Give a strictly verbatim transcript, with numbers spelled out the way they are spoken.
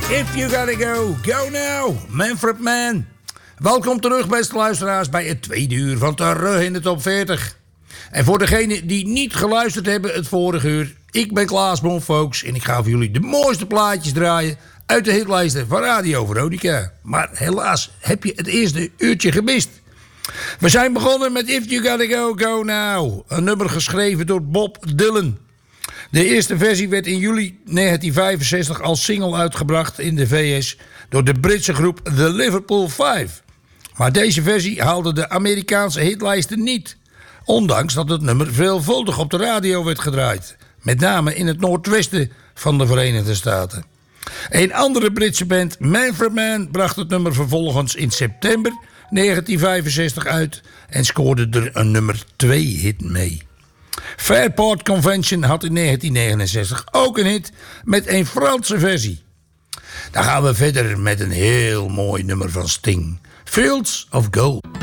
If you gotta go, go now. Manfred Mann. Welkom terug, beste luisteraars, bij het tweede uur van Terug in de Top veertig. En voor degenen die niet geluisterd hebben het vorige uur, ik ben Klaas Bonfolks en ik ga voor jullie de mooiste plaatjes draaien uit de hitlijsten van Radio Veronica. Maar helaas heb je het eerste uurtje gemist. We zijn begonnen met If You Gotta Go, Go Now. Een nummer geschreven door Bob Dylan. De eerste versie werd in juli negentien vijfenzestig als single uitgebracht in de V S door de Britse groep The Liverpool Five. Maar deze versie haalde de Amerikaanse hitlijsten niet. Ondanks dat het nummer veelvuldig op de radio werd gedraaid. Met name in het noordwesten van de Verenigde Staten. Een andere Britse band, Manfred Mann, bracht het nummer vervolgens in september negentien vijfenzestig uit en scoorde er een nummer twee hit mee. Fairport Convention had in negentien negenenzestig ook een hit met een Franse versie. Dan gaan we verder met een heel mooi nummer van Sting. Fields of Gold.